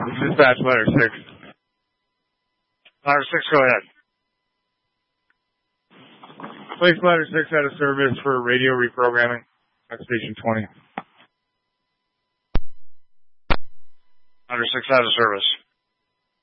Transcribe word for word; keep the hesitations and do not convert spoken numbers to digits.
Dispatch letter six. Letter six, go ahead. Place letter six out of service for radio reprogramming at station twenty. Letter six out of service.